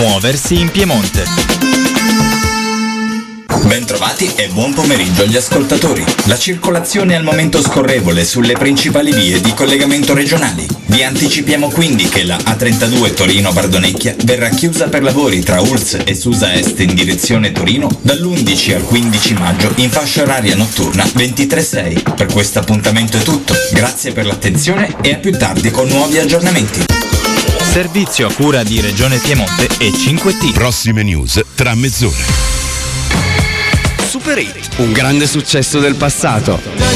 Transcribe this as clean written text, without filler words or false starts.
Muoversi in Piemonte. Bentrovati e buon pomeriggio agli ascoltatori. La circolazione è al momento scorrevole sulle principali vie di collegamento regionali. Vi anticipiamo quindi che la A32 Torino-Bardonecchia verrà chiusa per lavori tra Ulz e Susa Est in direzione Torino dall'11 al 15 maggio in fascia oraria notturna 23.6. Per questo appuntamento è tutto. Grazie per l'attenzione e a più tardi con nuovi aggiornamenti. Servizio a cura di Regione Piemonte e 5T. Prossime news tra mezz'ora. Super 8, un grande successo del passato.